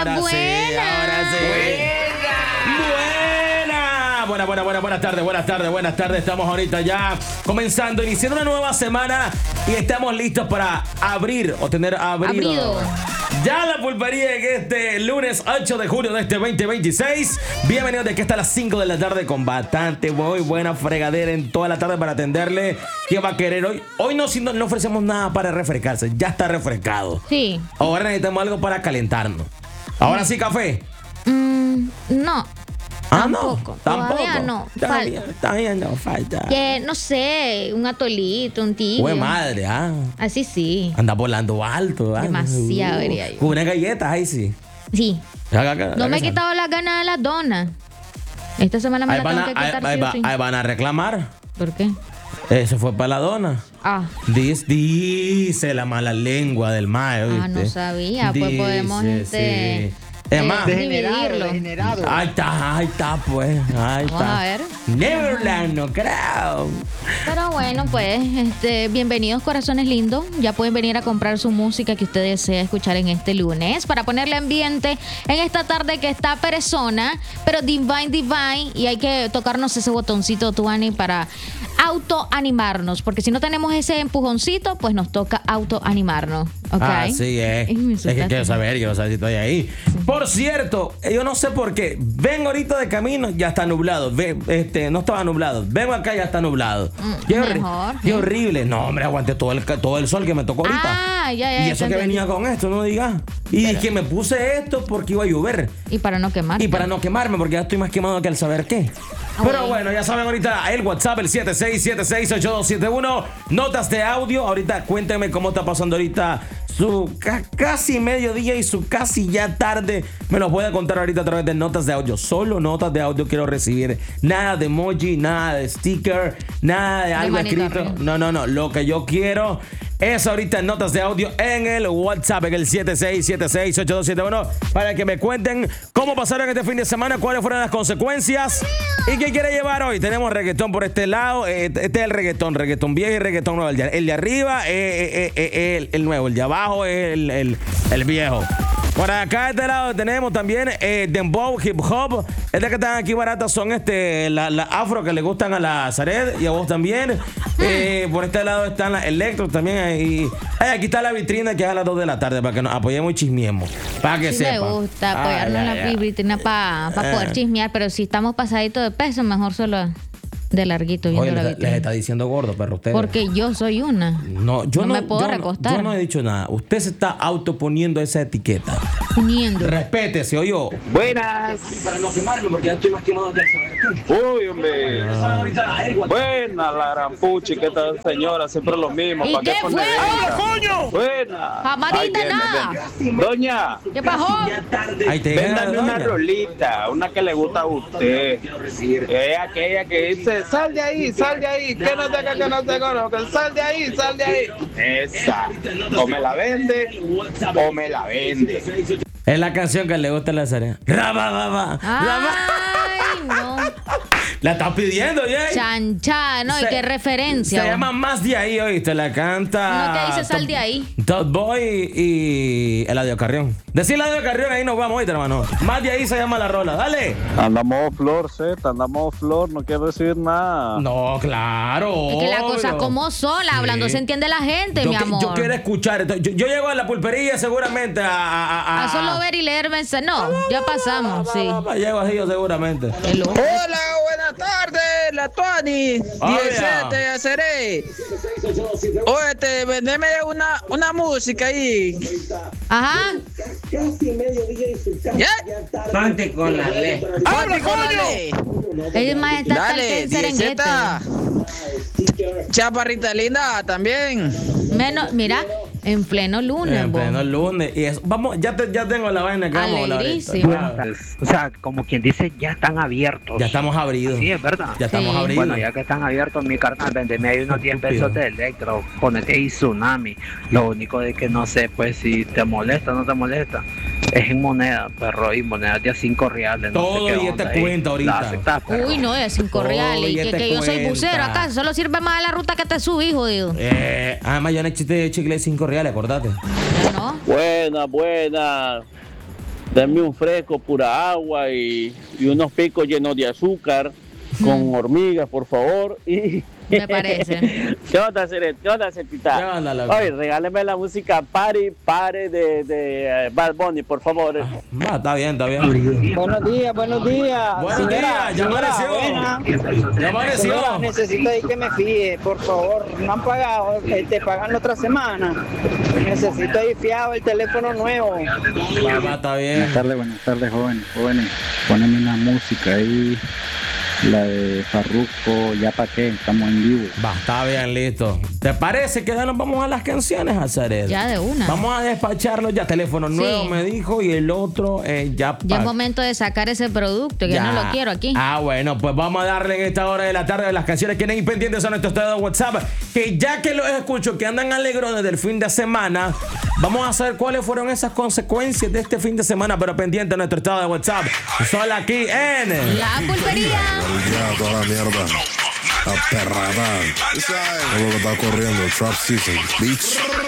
Ahora sí. Buenas tardes. Estamos ahorita ya comenzando, iniciando una nueva semana y estamos listos para abrir o tener abrido ya la pulpería en este lunes 8 de julio de este 2026. Bienvenidos de aquí hasta las 5 de la tarde con bastante muy buena fregadera en toda la tarde para atenderle. ¿Qué va a querer hoy? Hoy no ofrecemos nada para refrescarse, ya está refrescado. Sí. Ahora necesitamos algo para calentarnos. Ahora sí, café. No. Tampoco. Todavía no. Todavía no falta. Que no sé, un atolito, un tibio. Güey, madre, Así sí. Anda volando alto, Demasiado, diría yo. Con unas galletas, ahí sí. Sí. No me he quitado las ganas de las donas. Esta semana me las tengo que quitar. Ahí van a reclamar. ¿Por qué? Eso fue para la dona. Dice la mala lengua del mae, ¿oíste? No sabía. Pues podemos sí. Es más, dividirlo. Ahí está, pues. Ahí Vamos está. a ver. Neverland, no creo. Pero bueno, pues, bienvenidos corazones lindos. Ya pueden venir a comprar su música que usted desea escuchar en este lunes para ponerle ambiente en esta tarde que está perezona, pero divine, y hay que tocarnos ese botoncito, Tuani, para autoanimarnos, porque si no tenemos ese empujoncito, pues nos toca autoanimarnos. ¿Okay? Sí, es que quiero saber si estoy ahí. Sí. Por cierto, yo no sé por qué. Vengo ahorita de camino, ya está nublado. No estaba nublado. Vengo acá, ya está nublado. Qué horrible. No, hombre, aguanté todo el sol que me tocó ahorita. Ya. Y eso que venía con esto, no digas. Y que me puse esto porque iba a llover. Y para no quemarme. Y para no quemarme, porque ya estoy más quemado que al saber qué. Pero bueno, ya saben ahorita el WhatsApp, el 76768271. Notas de audio. Ahorita cuéntenme cómo está pasando ahorita su casi mediodía y su casi ya tarde. Me los voy a contar ahorita a través de notas de audio. Solo notas de audio quiero recibir. Nada de emoji, nada de sticker, nada de algo escrito. No. Lo que yo quiero es ahorita notas de audio en el WhatsApp, en el 76768271, para que me cuenten cómo pasaron este fin de semana, cuáles fueron las consecuencias y qué quiere llevar hoy. Tenemos reggaetón por este lado. Este es el reggaetón viejo y reggaetón nuevo. El de arriba es el nuevo, el de abajo es el viejo. Por acá de este lado tenemos también dembow, hip hop. Estas que están aquí baratas son la afro que le gustan a la Zaret y a vos también. Por este lado están las electro también. Aquí está la vitrina que es a las 2 de la tarde para que nos apoyemos y chismiemos. Para que sepan. Me gusta apoyarnos en la vitrina para poder chismear, pero si estamos pasaditos de peso, mejor solo de larguito viendo la vitrina. Les está diciendo gordo, perro, ustedes. Porque yo soy una. No me puedo recostar. Yo no he dicho nada. Usted se está autoponiendo esa etiqueta. Poniendo. Respétese, oye. Buenas. Para no quemarme, porque ya estoy más quemado que Uy, hombre. Buena la gran puchi, ¿qué tal, señora? Siempre lo mismo. ¿Y qué fue? ¡Coño! Buena. Jamarita, nada. Doña. ¿Qué pasó? Véndame una rolita, una que le gusta a usted. Es aquella que dice, sal de ahí, que no te conozco, sal de ahí. Esa. O me la vende, o me la vende. Es la canción que le gusta a la Zaret. Ay, no. La estás pidiendo, Jay. Chancha, ¿no? ¿Y qué referencia? Se llama Más de Ahí, oíste. La canta. No te dice Sal de Ahí. Top Boy y Eladio Carrión. Decir Eladio Carrión, ahí nos vamos, oíste, hermano. Más de Ahí se llama la rola. Dale. Andamos flor, no quiero decir nada. No, claro. Es que la cosa como sola, hablando se entiende la gente, mi amor. Yo quiero escuchar. Yo llego a la pulpería seguramente a solo ver y leer mensajes. No, ya pasamos, sí. Llego así yo seguramente. Hola, buenas tardes, la Tuani. 17, haceré. Oye, vendeme una música ahí. Ajá. ¿Ya? Ponte con la ley. ¡Habla, coño! Es más, está Dale, 17. Chaparrita linda, también. Menos, mira, en pleno lunes. En pleno lunes. Y eso, vamos, ya tengo la vaina que vamos a hablar. O sea, como quien dice, ya están abiertos. Ya estamos abridos. Sí, es verdad. Ya estamos abridos. Bueno, ya que están abiertos, mi carnal, vendeme ahí unos 10 pesos de electro. Ponete ahí Tsunami. Lo único de que no sé, pues, si te molesta o no te molesta. Es en moneda, perro, y monedas de a 5 reales. No todo sé qué y onda este ahí. cuenta ahorita. Aceptás, Uy, no, de 5 reales. Y que yo soy bucero acá. Solo sirve más la ruta que te subí, jodido. Además, ya no existe chicle de 5 reales, acordate. ¿No? Buena. Dame un fresco, pura agua y unos picos llenos de azúcar con hormigas, por favor. Y Me parece. ¿Qué onda, Ceret? ¿Qué onda, Cetita? ¿Qué onda, loco? Oye, regáleme la música Party de Bad Bunny, por favor. Está bien. Buenos días. Buenos días, ya amaneció. Ya amaneció. Señora, necesito ahí que me fíe, por favor. No han pagado, pagan la otra semana. Necesito ahí fiado el teléfono nuevo. Mamá, está bien. Buenas tardes, jóvenes. Poneme una música ahí, la de Farruko, ya pa' qué, estamos en vivo. Está bien, listo. ¿Te parece que ya nos vamos a las canciones, Azaret? Ya de una. Vamos a despacharlo ya. Teléfono nuevo me dijo y el otro ya. Ya es momento de sacar ese producto, que no lo quiero aquí. Bueno, pues vamos a darle en esta hora de la tarde de las canciones que tienen pendientes a nuestro estado de WhatsApp. Que ya que los escucho, que andan alegrones del fin de semana, vamos a saber cuáles fueron esas consecuencias de este fin de semana, pero pendiente a nuestro estado de WhatsApp. Solo aquí en La Pulpería. Ya, toda la mierda. Aperrada. Todo lo que está corriendo. Trap Season. Beach.